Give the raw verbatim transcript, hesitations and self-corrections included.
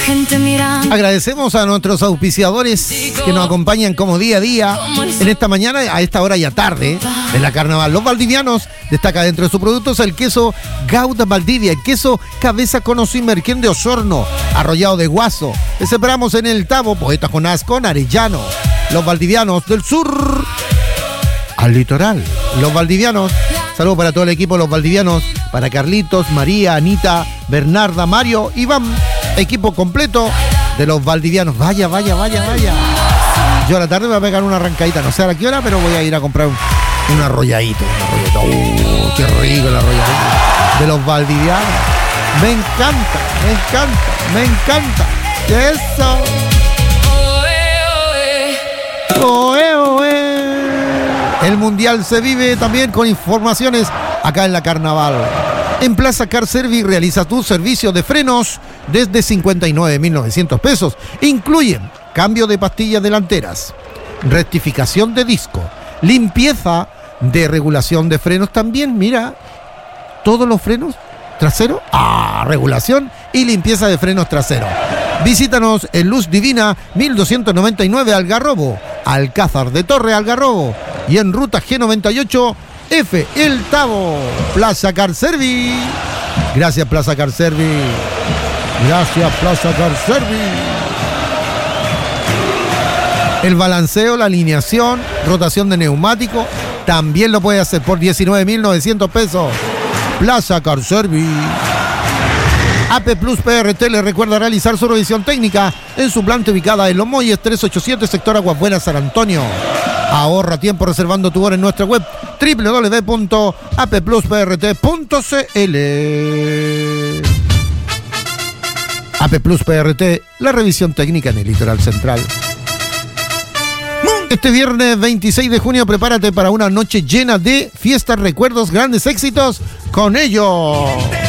gente mirando. Agradecemos a nuestros auspiciadores que nos acompañan como día a día en esta mañana, a esta hora ya tarde, en la carnaval. Los valdivianos destaca dentro de sus productos el queso Gouda Valdivia, el queso cabeza con Osimerquén de Osorno, arrollado de Guaso. Les esperamos en el Tabo, Poeta Jonás con Arellano. Los valdivianos del sur al litoral. Los valdivianos, saludos para todo el equipo de los valdivianos, para Carlitos, María, Anita, Bernarda, Mario, Iván, equipo completo de los valdivianos. Vaya, vaya, vaya, vaya. Yo a la tarde me voy a pegar una arrancadita, no sé a qué hora, pero voy a ir a comprar un, un arrolladito. Un arrolladito. Uh, qué rico el arrolladito de los valdivianos. Me encanta, me encanta, me encanta. Eso. Oe, oe. El mundial se vive también con informaciones acá en la carnaval. En Plaza Car Service realiza tu servicio de frenos desde cincuenta y nueve mil novecientos pesos. Incluyen cambio de pastillas delanteras, rectificación de disco, limpieza de regulación de frenos también. Mira, todos los frenos traseros, ah, regulación y limpieza de frenos traseros. Visítanos en Luz Divina mil doscientos noventa y nueve Algarrobo, Alcázar de Torre Algarrobo, y en Ruta G noventa y ocho F El Tabo. Plaza Car Service. Gracias Plaza Car Service. Gracias Plaza Car Service. El balanceo, la alineación, rotación de neumático, también lo puede hacer por diecinueve mil novecientos pesos. Plaza Car Service. A P Plus P R T le recuerda realizar su revisión técnica en su planta ubicada en Los Molles trescientos ochenta y siete, sector Aguas Buenas, San Antonio. Ahorra tiempo reservando tu hora en nuestra web doble u doble u doble u punto a p plus p r t punto c l. A P Plus P R T, la revisión técnica en el litoral central. Este viernes veintiséis de junio prepárate para una noche llena de fiestas, recuerdos, grandes éxitos con ellos.